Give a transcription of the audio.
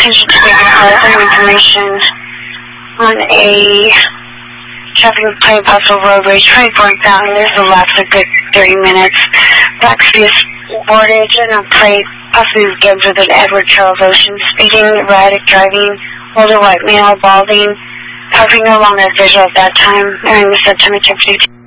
attention to the information on a traffic plane possible road rage 24 Mountain. There's a lapse of good 30 minutes. Black Seas boardage and a plate possibly gibbs with an Edward Charles Ocean. Speeding, erratic driving, older white male, balding, puffing no longer visual at that time. During the September 52.